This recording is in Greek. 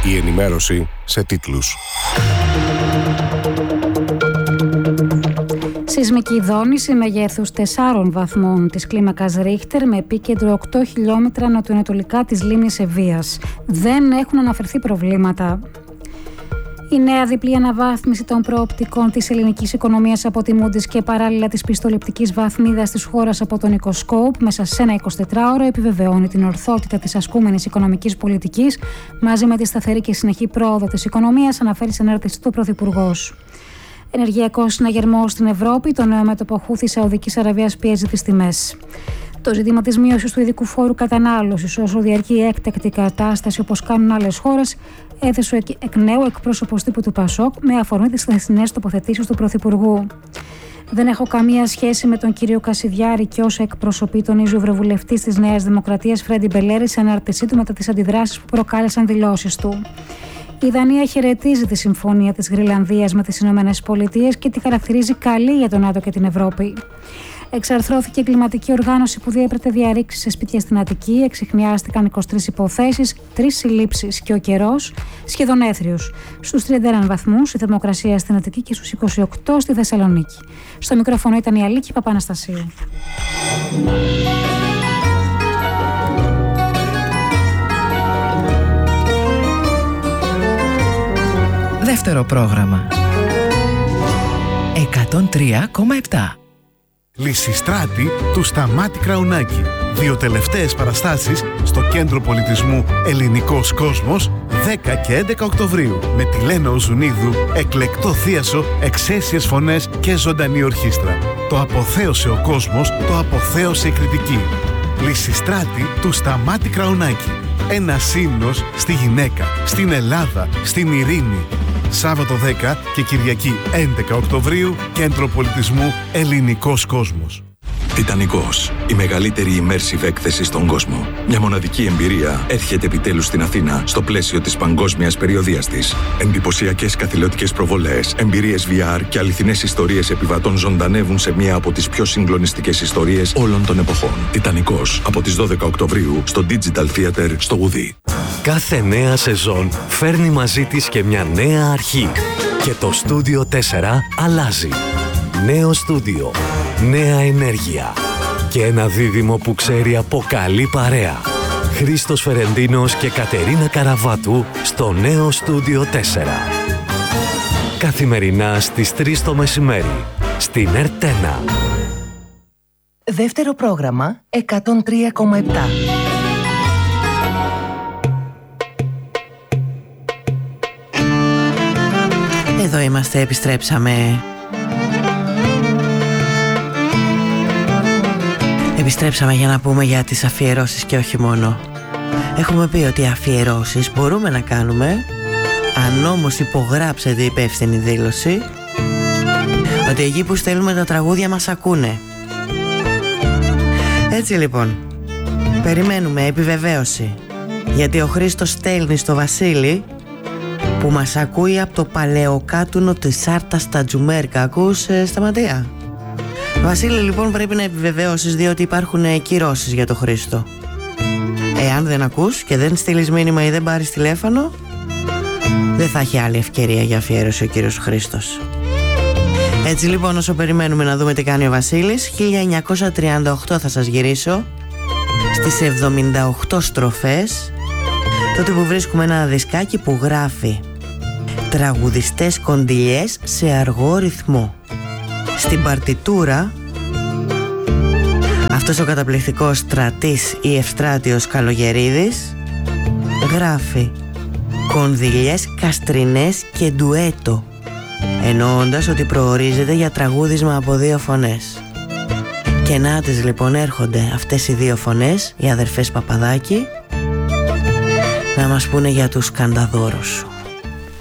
Η ενημέρωση σε τίτλους. Σεισμική δόνηση μεγέθους 4 βαθμών της κλίμακας Ρίχτερ με επίκεντρο 8 χιλιόμετρα νοτιοανατολικά της λίμνης Ευβοίας. Δεν έχουν αναφερθεί προβλήματα. Η νέα διπλή αναβάθμιση των προοπτικών της ελληνικής οικονομίας από τη Moody's και παράλληλα της πιστοληπτικής βαθμίδας της χώρας από τον Οικοσκόπ μέσα σε ένα 24ωρο επιβεβαιώνει την ορθότητα της ασκούμενης οικονομικής πολιτικής μαζί με τη σταθερή και συνεχή πρόοδο της οικονομίας, αναφέρει σε ανάρτηση του Πρωθυπουργός. Ενεργειακός συναγερμός στην Ευρώπη, το νέο μέτωπο Χούθη Σαουδικής Αραβίας πιέζει τις τιμές. Το ζήτημα της μείωσης του ειδικού φόρου κατανάλωσης όσο διαρκεί η έκτακτη κατάσταση όπως κάνουν άλλες χώρες έθεσε εκ νέου εκπρόσωπος τύπου του ΠΑΣΟΚ με αφορμή τις χθεσινές τοποθετήσεις του Πρωθυπουργού. Δεν έχω καμία σχέση με τον κύριο Κασιδιάρη και όσα εκπροσωπεί, τονίζει ο ευρωβουλευτής της Νέας Δημοκρατίας Φρέντι Μπελέρη σε ανάρτησή του μετά τις αντιδράσεις που προκάλεσαν δηλώσεις του. Η Δανία χαιρετίζει τη συμφωνία της Γρυλανδίας με τις Ηνωμένες Πολιτείες και τη χαρακτηρίζει καλή για τον ΝΑΤΟ και την Ευρώπη. Εξαρθρώθηκε η κλιματική οργάνωση που διέπρεπε διαρρήξεις σε σπίτια στην Αττική, εξιχνιάστηκαν 23 υποθέσεις, 3 συλλήψεις και ο καιρός σχεδόν έθριος. Στους 31 βαθμούς η θερμοκρασία στην Αττική και στους 28 στη Θεσσαλονίκη. Στο μικρόφωνο ήταν η Αλίκη Παπαναστασίου. Δεύτερο πρόγραμμα 103,7. Λυσιστράτη του Σταμάτη Κραουνάκη. 2 τελευταίες παραστάσεις στο Κέντρο Πολιτισμού Ελληνικός Κόσμος 10 και 11 Οκτωβρίου με τη Λένα Οζουνίδου, εκλεκτό θίασο, εξαίσιες φωνές και ζωντανή ορχήστρα. Το αποθέωσε ο κόσμος, το αποθέωσε η κριτική. Λυσιστράτη του Σταμάτη Κραουνάκη. Ένα ύμνος στη γυναίκα, στην Ελλάδα, στην ειρήνη. Σάββατο 10 και Κυριακή 11 Οκτωβρίου, Κέντρο Πολιτισμού Ελληνικός Κόσμος. Τιτανικός, η μεγαλύτερη immersive έκθεση στον κόσμο. Μια μοναδική εμπειρία έρχεται επιτέλους στην Αθήνα στο πλαίσιο της παγκόσμιας περιοδίας της. Εντυπωσιακές καθηλωτικές προβολές, εμπειρίες VR και αληθινές ιστορίες επιβατών ζωντανεύουν σε μια από τις πιο συγκλονιστικές ιστορίες όλων των εποχών. Τιτανικός, από τις 12 Οκτωβρίου στο Digital Theater στο Γουδί. Κάθε νέα σεζόν φέρνει μαζί της και μια νέα αρχή. Και το Στούντιο 4 αλλάζει. Νέο στούντιο, νέα ενέργεια και ένα δίδυμο που ξέρει από καλή παρέα. Χρήστος Φερεντίνος και Κατερίνα Καραβάτου στο νέο Στούντιο 4. Καθημερινά στις 3 το μεσημέρι, στην ΕΡΤ1. Δεύτερο πρόγραμμα 103,7. Εδώ είμαστε, επιστρέψαμε. Επιστρέψαμε για να πούμε για τις αφιερώσεις και όχι μόνο. Έχουμε πει ότι αφιερώσεις μπορούμε να κάνουμε αν όμως υπογράψετε υπεύθυνη δήλωση ότι εκεί που στέλνουμε τα τραγούδια μας ακούνε. Έτσι λοιπόν, περιμένουμε επιβεβαίωση, γιατί ο Χρήστος στέλνει στο Βασίλη που μας ακούει από το παλαιοκάτουνο της Άρτας στα Τζουμέρκα. Ακούς, Σταματία? Βασίλη, λοιπόν, πρέπει να επιβεβαιώσεις, διότι υπάρχουν κυρώσεις για το Χρήστο. Εάν δεν ακούς και δεν στείλεις μήνυμα ή δεν πάρεις τηλέφωνο, δεν θα έχει άλλη ευκαιρία για αφιέρωση ο κύριος Χρήστος. Έτσι λοιπόν, όσο περιμένουμε να δούμε τι κάνει ο Βασίλης, 1938 θα σας γυρίσω στις 78 στροφές, τότε που βρίσκουμε ένα δισκάκι που γράφει «Τραγουδιστές κοντιλιές σε αργό ρυθμό». Στην παρτιτούρα αυτός ο καταπληκτικός στρατής ή Ευστράτιος Καλογερίδης γράφει «Κονδυλιές καστρινές και ντουέτο», εννοώντας ότι προορίζεται για τραγούδισμα από 2 φωνές. Και να τις λοιπόν έρχονται αυτές οι 2 φωνές, οι αδερφές Παπαδάκη, να μας πούνε για τους Κανταδόρους σου.